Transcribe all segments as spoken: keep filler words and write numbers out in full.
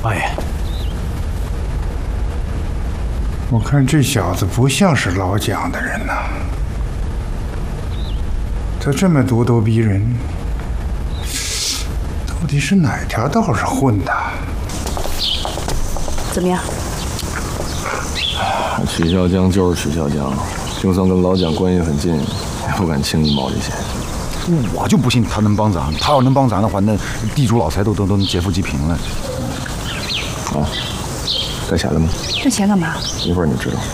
王爷， 我看这小子不像是老蒋的人呐，他这么咄咄逼人，到底是哪条道上混的？ 怎么样？ 曲孝江就是曲孝江，就算跟老蒋关系很近，也不敢轻易冒这险。 我就不信他能帮咱，他要能帮咱的话，那地主老财都都都能劫富济贫了。 啊，带钱了吗？ 这钱干嘛？ 一会儿你就知道。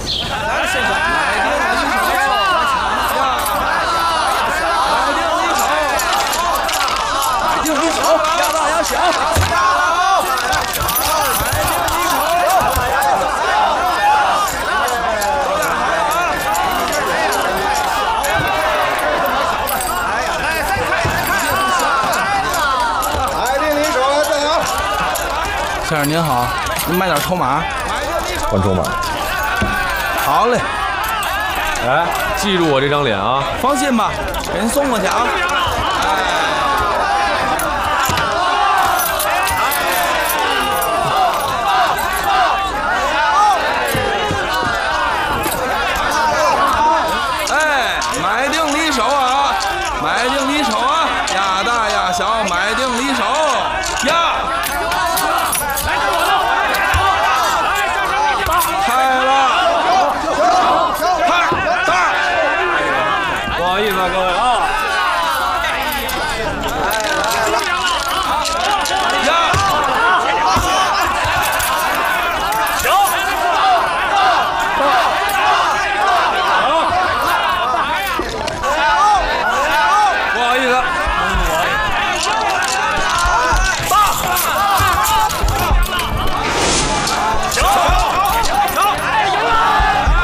定一手，压大压小。 先生您好，您买点筹码。 换筹码。 好嘞。 哎，记住我这张脸啊！ 放心吧，给您送过去啊。哎